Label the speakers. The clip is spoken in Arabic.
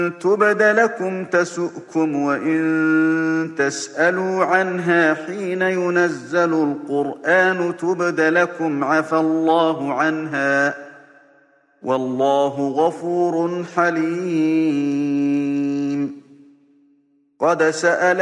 Speaker 1: تبد لكم تسؤكم وإن تسألوا عنها حين ينزل القرآن تبد لكم عفى الله عنها والله غفور حليم. قد سأل